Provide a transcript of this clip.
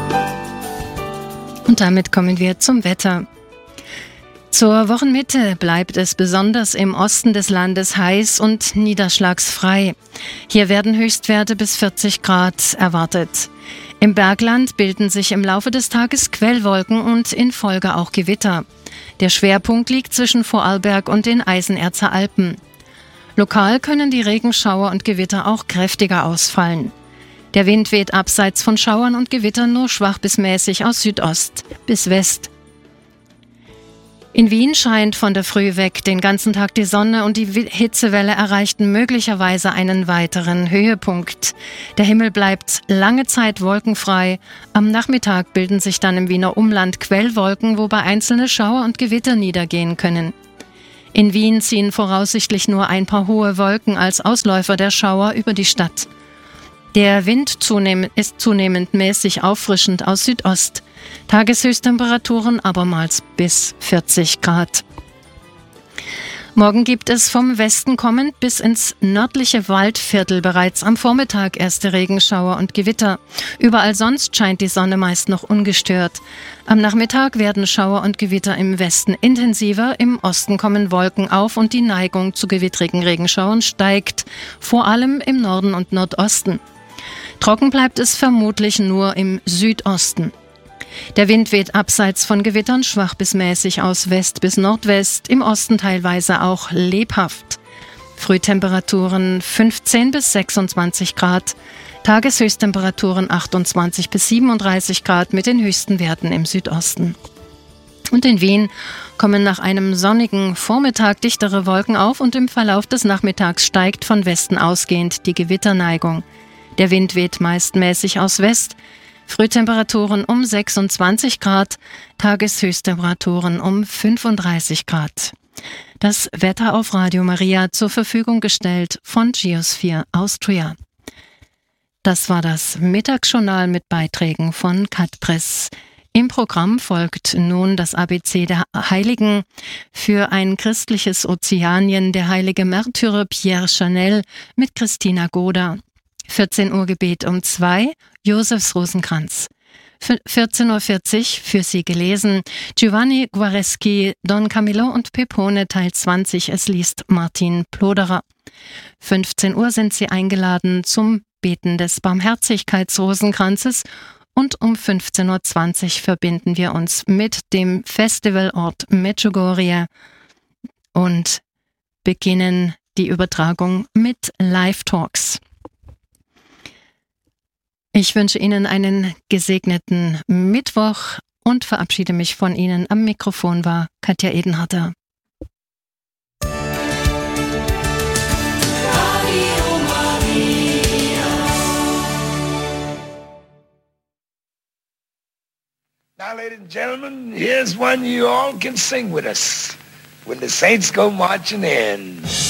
Und damit kommen wir zum Wetter. Zur Wochenmitte bleibt es besonders im Osten des Landes heiß und niederschlagsfrei. Hier werden Höchstwerte bis 40 Grad erwartet. Im Bergland bilden sich im Laufe des Tages Quellwolken und in Folge auch Gewitter. Der Schwerpunkt liegt zwischen Vorarlberg und den Eisenerzer Alpen. Lokal können die Regenschauer und Gewitter auch kräftiger ausfallen. Der Wind weht abseits von Schauern und Gewittern nur schwach bis mäßig aus Südost bis West. In Wien scheint von der Früh weg den ganzen Tag die Sonne und die Hitzewelle erreichten möglicherweise einen weiteren Höhepunkt. Der Himmel bleibt lange Zeit wolkenfrei. Am Nachmittag bilden sich dann im Wiener Umland Quellwolken, wobei einzelne Schauer und Gewitter niedergehen können. In Wien ziehen voraussichtlich nur ein paar hohe Wolken als Ausläufer der Schauer über die Stadt. Der Wind ist zunehmend mäßig auffrischend aus Südost. Tageshöchsttemperaturen abermals bis 40 Grad. Morgen gibt es vom Westen kommend bis ins nördliche Waldviertel bereits am Vormittag erste Regenschauer und Gewitter. Überall sonst scheint die Sonne meist noch ungestört. Am Nachmittag werden Schauer und Gewitter im Westen intensiver, im Osten kommen Wolken auf und die Neigung zu gewittrigen Regenschauern steigt, vor allem im Norden und Nordosten. Trocken bleibt es vermutlich nur im Südosten. Der Wind weht abseits von Gewittern schwach bis mäßig aus West bis Nordwest, im Osten teilweise auch lebhaft. Frühtemperaturen 15 bis 26 Grad, Tageshöchsttemperaturen 28 bis 37 Grad mit den höchsten Werten im Südosten. Und in Wien kommen nach einem sonnigen Vormittag dichtere Wolken auf und im Verlauf des Nachmittags steigt von Westen ausgehend die Gewitterneigung. Der Wind weht meist mäßig aus West, Frühtemperaturen um 26 Grad, Tageshöchsttemperaturen um 35 Grad. Das Wetter auf Radio Maria zur Verfügung gestellt von Geosphere Austria. Das war das Mittagsjournal mit Beiträgen von Katpress. Im Programm folgt nun das ABC der Heiligen. Für ein christliches Ozeanien der heilige Märtyrer Pierre Chanel mit Christina Goda. 14 Uhr Gebet um 2, Josefs Rosenkranz. 14.40 Uhr für Sie gelesen, Giovanni Guareschi, Don Camillo und Pepone Teil 20, es liest Martin Ploderer. 15 Uhr sind Sie eingeladen zum Beten des Barmherzigkeitsrosenkranzes und um 15.20 Uhr verbinden wir uns mit dem Festivalort Medjugorje und beginnen die Übertragung mit Live-Talks. Ich wünsche Ihnen einen gesegneten Mittwoch und verabschiede mich von Ihnen. Am Mikrofon war Katja Edenharter. Now, ladies and gentlemen, here's one you all can sing with us when the saints go marching in.